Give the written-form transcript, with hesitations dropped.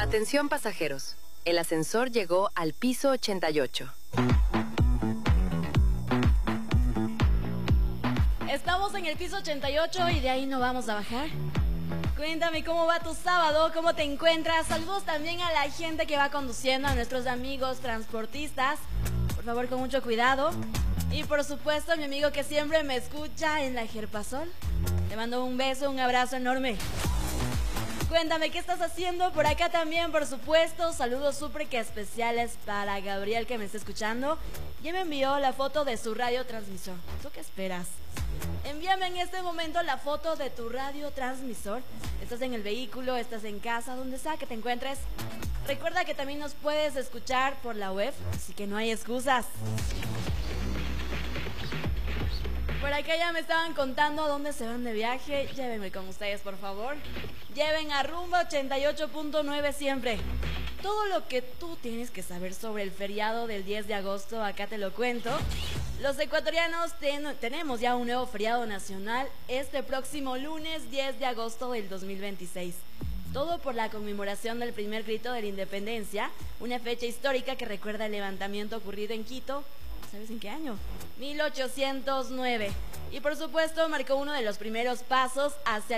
Atención pasajeros, el ascensor llegó al piso 88. Estamos en el piso 88 y de ahí no vamos a bajar. Cuéntame cómo va tu sábado, cómo te encuentras. Saludos también a la gente que va conduciendo, a nuestros amigos transportistas. Por favor, con mucho cuidado. Y por supuesto, a mi amigo que siempre me escucha en la Jerpasol. Te mando un beso, un abrazo enorme. Cuéntame, ¿qué estás haciendo? Por acá también, por supuesto. Saludos súper que especiales para Gabriel, que me está escuchando. Ya me envió la foto de su radiotransmisor. ¿Tú qué esperas? Envíame en este momento la foto de tu radiotransmisor. Estás en el vehículo, estás en casa, donde sea que te encuentres. Recuerda que también nos puedes escuchar por la web, así que no hay excusas. Por acá ya me estaban contando a dónde se van de viaje. Llévenme con ustedes, por favor. Lleven a Rumba 88.9 siempre. Todo lo que tú tienes que saber sobre el feriado del 10 de agosto, acá te lo cuento. Los ecuatorianos tenemos ya un nuevo feriado nacional este próximo lunes 10 de agosto del 2026. Todo por la conmemoración del primer grito de la independencia, una fecha histórica que recuerda el levantamiento ocurrido en Quito. ¿Sabes en qué año? 1809. Y por supuesto marcó uno de los primeros pasos hacia